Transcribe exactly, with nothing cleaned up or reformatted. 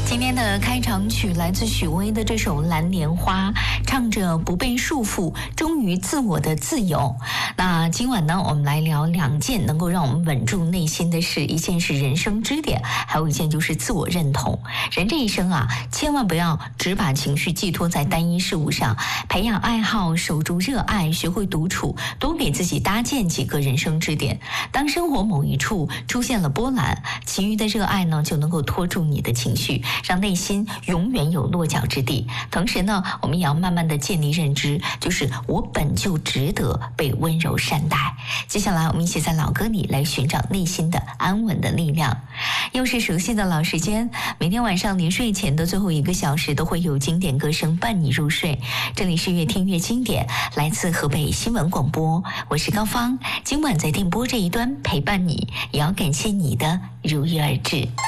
今天的开场曲来自许巍的这首《蓝莲花》，唱着不被束缚，忠于自我的自由。那今晚呢，我们来聊两件能够让我们稳住内心的事，一件是人生支点，还有一件就是自我认同。人这一生啊，千万不要只把情绪寄托在单一事物上，培养爱好，守住热爱，学会独处，多给自己搭建几个人生支点。当生活某一处出现了波澜，其余的热爱呢，就能够拖住你的情绪，让内心永远有落脚之地。同时呢，我们也要慢慢的建立认知，就是我本就值得被温柔善待。接下来我们一起在老歌里来寻找内心的安稳的力量。又是熟悉的老时间，每天晚上临睡前的最后一个小时都会有经典歌声伴你入睡。这里是越听越经典，来自河北新闻广播，我是高芳。今晚在电波这一端陪伴你，也要感谢你的如约而至。